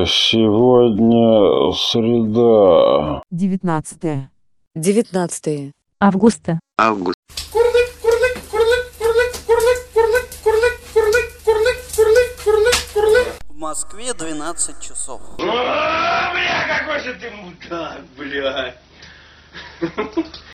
Сегодня среда. 19 августа. В Москве 12 часов. Бля, какой же ты мудак, блядь.